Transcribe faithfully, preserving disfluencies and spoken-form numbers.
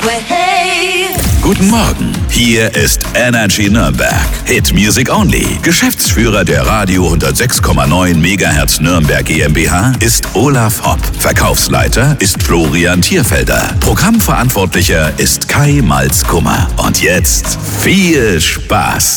way. Guten Morgen, hier ist Energy Nürnberg. Hit Music Only. Geschäftsführer der Radio hundertsechs Komma neun Megahertz Nürnberg GmbH ist Olaf Hopp. Verkaufsleiter ist Florian Thierfelder. Programmverantwortlicher ist Kai Malzkummer. Und jetzt viel Spaß.